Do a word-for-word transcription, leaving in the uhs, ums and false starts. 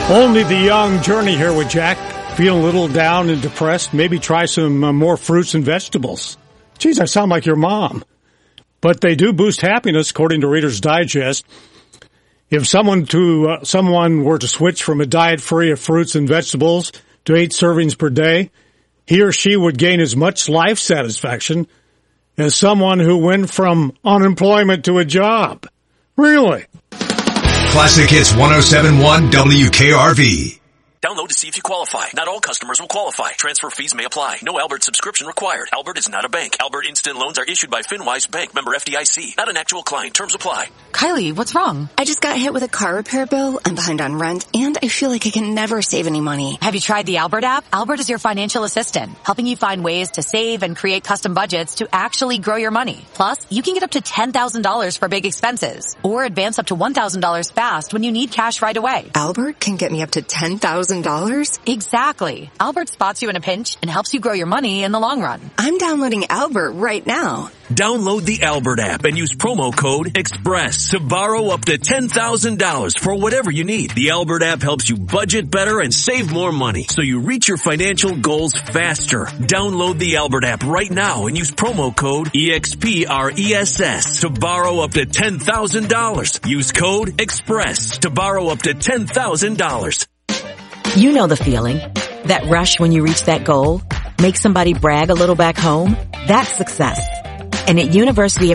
Only the Young Journey here with Jack. Feeling a little down and depressed? Maybe try some uh, more fruits and vegetables. Geez, I sound like your mom. But they do boost happiness, according to Reader's Digest. If someone to uh, someone were to switch from a diet free of fruits and vegetables to eight servings per day, he or she would gain as much life satisfaction as someone who went from unemployment to a job. Really? Classic Hits one oh seven point one W K R V. Download to see if you qualify. Not all customers will qualify. Transfer fees may apply. No Albert subscription required. Albert is not a bank. Albert Instant Loans are issued by FinWise Bank, member F D I C. Not an actual client. Terms apply. Kylie, what's wrong? I just got hit with a car repair bill. I'm behind on rent, and I feel like I can never save any money. Have you tried the Albert app? Albert is your financial assistant, helping you find ways to save and create custom budgets to actually grow your money. Plus, you can get up to ten thousand dollars for big expenses, or advance up to one thousand dollars fast when you need cash right away. Albert can get me up to ten thousand dollars? Exactly. Albert spots you in a pinch and helps you grow your money in the long run. I'm downloading Albert right now. Download the Albert app and use promo code EXPRESS to borrow up to ten thousand dollars for whatever you need. The Albert app helps you budget better and save more money so you reach your financial goals faster. Download the Albert app right now and use promo code EXPRESS to borrow up to ten thousand dollars. Use code EXPRESS to borrow up to ten thousand dollars. You know the feeling. That rush when you reach that goal. Make somebody brag a little back home. That's success. And at University of